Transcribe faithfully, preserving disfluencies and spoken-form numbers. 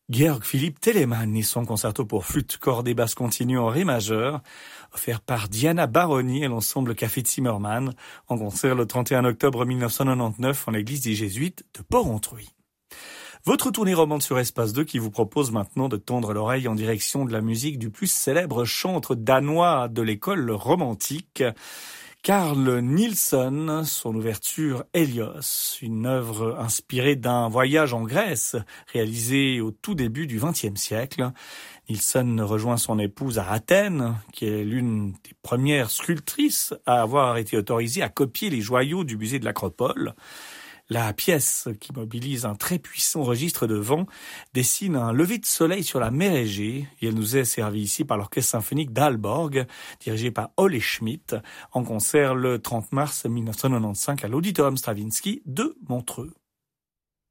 Georg Philipp Telemann et son concerto pour flûte, cordes et basse continue en ré majeur, offert par Diana Baroni et l'ensemble Café Zimmermann, en concert le trente et un octobre mille neuf cent quatre-vingt-dix-neuf en l'église des Jésuites de Porrentruy. Votre tournée romande sur Espace deux qui vous propose maintenant de tendre l'oreille en direction de la musique du plus célèbre chantre danois de l'école romantique, Carl Nielsen, son ouverture Hélios, une œuvre inspirée d'un voyage en Grèce réalisé au tout début du vingtième siècle. Nielsen rejoint son épouse à Athènes, qui est l'une des premières sculptrices à avoir été autorisée à copier les joyaux du musée de l'Acropole. La pièce, qui mobilise un très puissant registre de vent, dessine un lever de soleil sur la mer Égée, et elle nous est servie ici par l'orchestre symphonique d'Aalborg, dirigé par Olle Schmidt, en concert le trente mars mille neuf cent quatre-vingt-quinze à l'Auditorium Stravinsky de Montreux.